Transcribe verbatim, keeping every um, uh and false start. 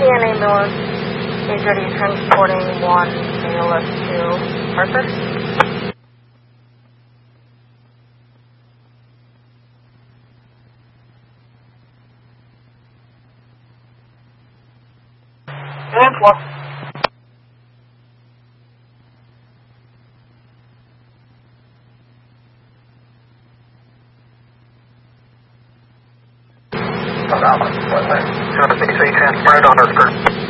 an ambulance. Major D transporting one A L S to Hartford. And plus. two oh six three transported on Hartford.